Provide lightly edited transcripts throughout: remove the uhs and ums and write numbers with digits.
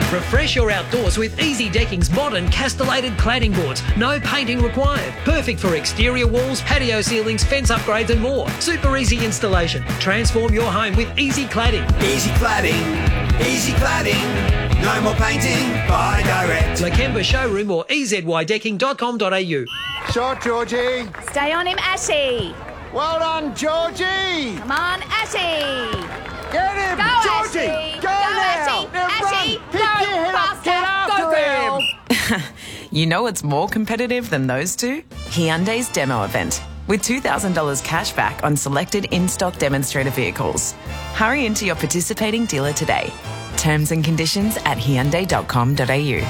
Refresh your outdoors with Easy Decking's modern castellated cladding boards. No painting required. Perfect for exterior walls, patio ceilings, fence upgrades and more. Super easy installation. Transform your home with Easy Cladding. Easy Cladding. Easy Cladding. No more painting. Buy direct. Lakemba Showroom or ezydecking.com.au. Shot, Georgie. Stay on him, Ashy. Well done, Georgie. Come on, Ashy. Get him, Go, Georgie. Ashy. Go Ashy. now. Now Ashy. run. Pick Go, your head up. Get faster. after Go, him. girl. You know what's more competitive than those two? Hyundai's demo event, with $2,000 cash back on selected in-stock demonstrator vehicles. Hurry into your participating dealer today. Terms and conditions at hyundai.com.au.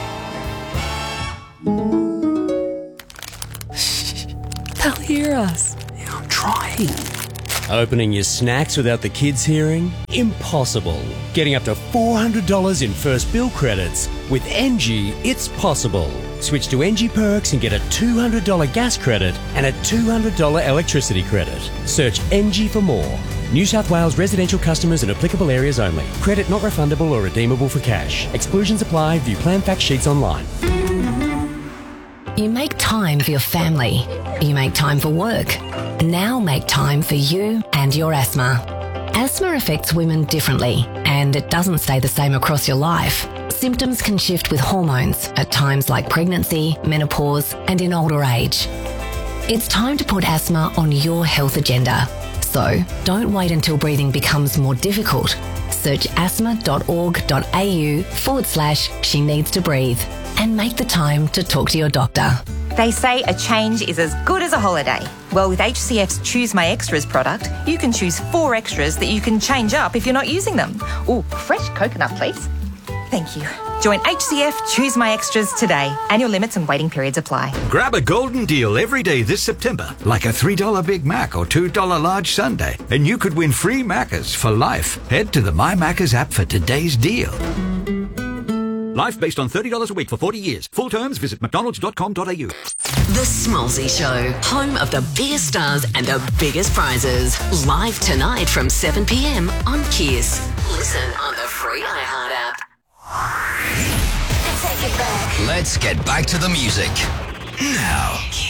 They'll hear us. Yeah, I'm trying. Opening your snacks without the kids hearing? Impossible. Getting up to $400 in first bill credits. With NG, it's possible. Switch to NG Perks and get a $200 gas credit and a $200 electricity credit. Search NG for more. New South Wales residential customers in applicable areas only. Credit not refundable or redeemable for cash. Exclusions apply. View plan fact sheets online. You make time for your family. You make time for work. Now make time for you and your asthma. Asthma affects women differently, and it doesn't stay the same across your life. Symptoms can shift with hormones at times like pregnancy, menopause, and in older age. It's time to put asthma on your health agenda. So don't wait until breathing becomes more difficult. Search asthma.org.au/she needs to breathe and make the time to talk to your doctor. They say a change is as good as a holiday. Well, with HCF's Choose My Extras product, you can choose 4 extras that you can change up if you're not using them. Ooh, fresh coconut, please. Thank you. Join HCF Choose My Extras today. Annual limits and waiting periods apply. Grab a golden deal every day this September, like a $3 Big Mac or $2 large sundae, and you could win free Maccas for life. Head to the My Maccas app for today's deal. Life based on $30 a week for 40 years. Full terms, visit mcdonalds.com.au. The Smallsy Show, home of the biggest stars and the biggest prizes. Live tonight from 7 p.m. on Kiss. Listen on the free iHeart app. Let's get back to the music. Now.